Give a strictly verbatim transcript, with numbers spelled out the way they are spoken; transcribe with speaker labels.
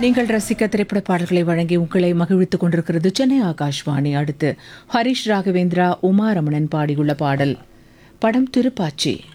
Speaker 1: நீங்கள் ரசிக்க திரைப்பட பாடல்களை வழங்கி உங்களை மகிழ்வித்துக் கொண்டிருக்கிறது சென்னை ஆகாஷ்வாணி. அடுத்து ஹரிஷ் ராகவேந்திரா, உமா ரமணன் பாடியுள்ள பாடல். படம் திருப்பாச்சி.